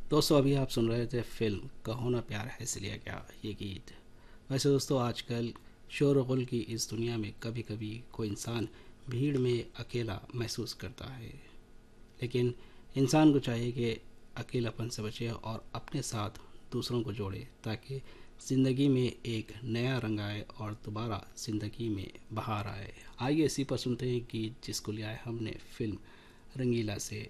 दोस्तों अभी आप सुन रहे थे फिल्म कहो ना प्यार है इसलिए क्या, ये गीत। वैसे दोस्तों आजकल शोर गुल की इस दुनिया में कभी कभी कोई इंसान भीड़ में अकेला महसूस करता है। लेकिन इंसान को चाहिए कि अकेलापन से बचे और अपने साथ दूसरों को जोड़े, ताकि ज़िंदगी में एक नया रंग आए और दोबारा ज़िंदगी में बहार आए। आइए इसी पर सुनते हैं गीत जिसको लिया है हमने फिल्म रंगीला से।